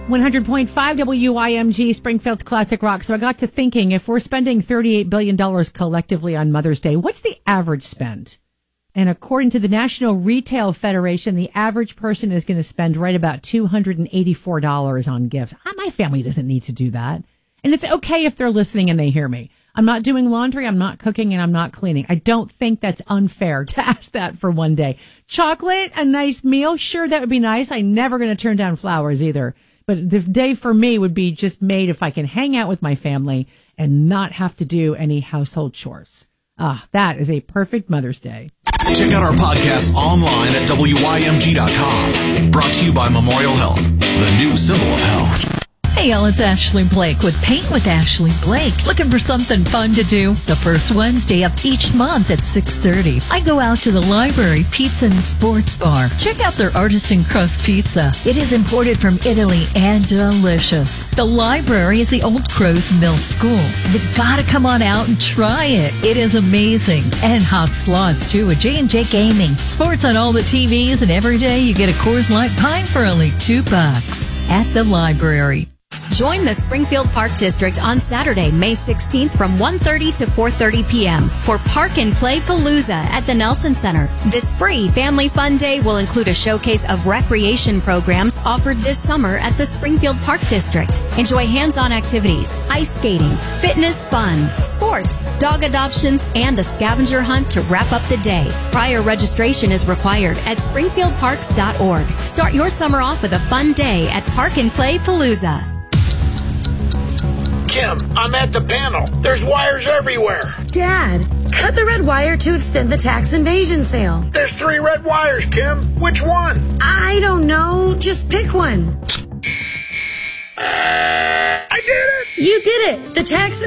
100.5 WYMG, Springfield's Classic Rock. So I got to thinking, if we're spending $38 billion collectively on Mother's Day, what's the average spend? And according to the National Retail Federation, the average person is going to spend right about $284 on gifts. My family doesn't need to do that. And it's okay if they're listening and they hear me. I'm not doing laundry, I'm not cooking, and I'm not cleaning. I don't think that's unfair to ask that for one day. Chocolate, a nice meal, sure, that would be nice. I'm never going to turn down flowers either. But the day for me would be just made if I can hang out with my family and not have to do any household chores. That is a perfect Mother's Day. Check out our podcast online at WYMG.com. Brought to you by Memorial Health, the new symbol of health. Hey, y'all, it's Ashley Blake with Paint with Ashley Blake. Looking for something fun to do? The first Wednesday of each month at 6:30, I go out to the Library Pizza and Sports Bar. Check out their artisan crust pizza. It is imported from Italy and delicious. The library is the Old Crows Mill School. You've got to come on out and try it. It is amazing. And hot slots, too, at J&J Gaming. Sports on all the TVs, and every day you get a Coors Light Pint for only $2 at the library. Join the Springfield Park District on Saturday, May 16th from 1:30 to 4:30 p.m. for Park and Play Palooza at the Nelson Center. This free family fun day will include a showcase of recreation programs offered this summer at the Springfield Park District. Enjoy hands-on activities, ice skating, fitness fun, sports, dog adoptions, and a scavenger hunt to wrap up the day. Prior registration is required at springfieldparks.org. Start your summer off with a fun day at Park and Play Palooza. Kim, I'm at the panel. There's wires everywhere. Dad, cut the red wire to extend the tax invasion sale. There's 3 red wires, Kim. Which one? I don't know. Just pick one. I did it! You did it! The tax